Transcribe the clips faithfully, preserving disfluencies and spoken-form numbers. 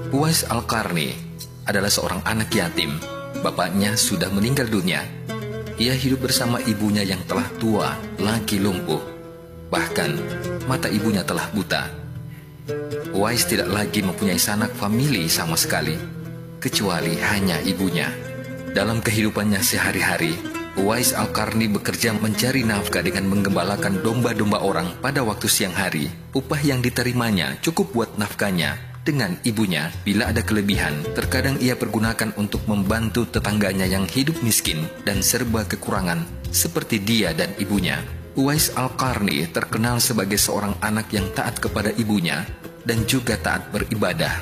Uwais Al-Qarni adalah seorang anak yatim. Bapaknya sudah meninggal dunia. Ia hidup bersama ibunya yang telah tua, lagi lumpuh. Bahkan, mata ibunya telah buta. Uwais tidak lagi mempunyai sanak famili sama sekali, kecuali hanya ibunya. Dalam kehidupannya sehari-hari, Uwais Al-Qarni bekerja mencari nafkah dengan menggembalakan domba-domba orang pada waktu siang hari. Upah yang diterimanya cukup buat nafkahnya dengan ibunya. Bila ada kelebihan, terkadang ia pergunakan untuk membantu tetangganya yang hidup miskin dan serba kekurangan seperti dia dan ibunya. Uwais Al-Qarni terkenal sebagai seorang anak yang taat kepada ibunya dan juga taat beribadah.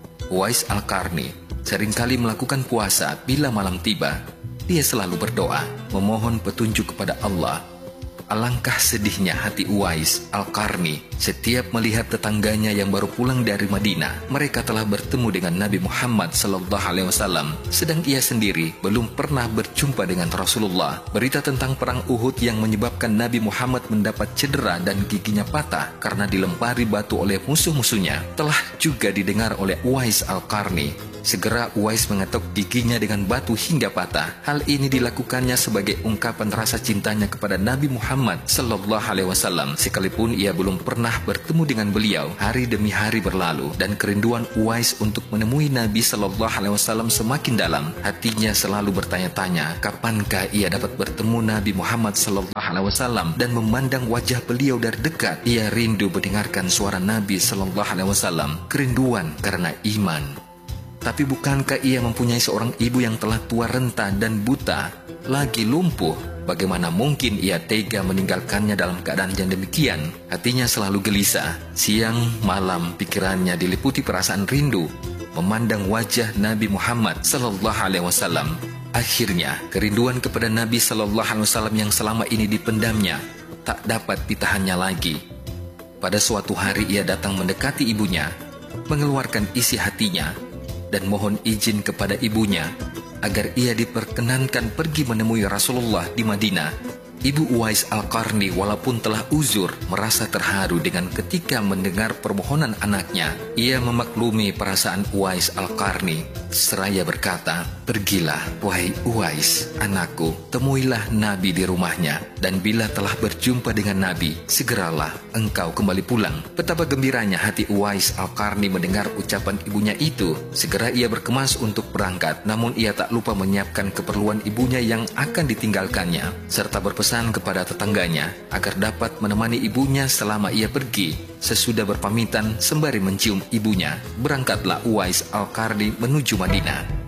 Uwais Al-Qarni seringkali melakukan puasa bila malam tiba. Dia selalu berdoa, memohon petunjuk kepada Allah. Alangkah sedihnya hati Uwais Al-Qarni setiap melihat tetangganya yang baru pulang dari Madinah. Mereka telah bertemu dengan Nabi Muhammad sallallahu alaihi wasallam, sedang ia sendiri belum pernah berjumpa dengan Rasulullah. Berita tentang perang Uhud yang menyebabkan Nabi Muhammad mendapat cedera dan giginya patah karena dilempari batu oleh musuh-musuhnya telah juga didengar oleh Uwais Al-Qarni. Segera Uwais mengetuk giginya dengan batu hingga patah. Hal ini dilakukannya sebagai ungkapan rasa cintanya kepada Nabi Muhammad sallallahu alaihi wasallam, sekalipun ia belum pernah bertemu dengan beliau. Hari demi hari berlalu dan kerinduan Uwais untuk menemui Nabi sallallahu alaihi wasallam semakin dalam. Hatinya selalu bertanya-tanya, kapankah ia dapat bertemu Nabi Muhammad sallallahu alaihi wasallam dan memandang wajah beliau dari dekat. Ia rindu mendengarkan suara Nabi sallallahu alaihi wasallam. Kerinduan karena iman. Tapi bukankah ia mempunyai seorang ibu yang telah tua renta dan buta, lagi lumpuh? Bagaimana mungkin ia tega meninggalkannya dalam keadaan yang demikian? Hatinya selalu gelisah. Siang malam pikirannya diliputi perasaan rindu memandang wajah Nabi Muhammad sallallahu alaihi wasallam. Akhirnya kerinduan kepada Nabi sallallahu alaihi wasallam yang selama ini dipendamnya tak dapat ditahannya lagi. Pada suatu hari ia datang mendekati ibunya, mengeluarkan isi hatinya dan mohon izin kepada ibunya agar ia diperkenankan pergi menemui Rasulullah di Madinah. Ibu Uwais Al-Qarni walaupun telah uzur merasa terharu dengan ketika mendengar permohonan anaknya. Ia memaklumi perasaan Uwais Al-Qarni seraya berkata, "Pergilah wahai Uwais anakku, temuilah Nabi di rumahnya, dan bila telah berjumpa dengan Nabi, segeralah engkau kembali pulang." Betapa gembiranya hati Uwais Al-Qarni mendengar ucapan ibunya itu. Segera ia berkemas untuk berangkat, namun ia tak lupa menyiapkan keperluan ibunya yang akan ditinggalkannya, serta berpesan kepada tetangganya agar dapat menemani ibunya selama ia pergi. Sesudah berpamitan sembari mencium ibunya, berangkatlah Uwais Al-Qarni menuju Madinah.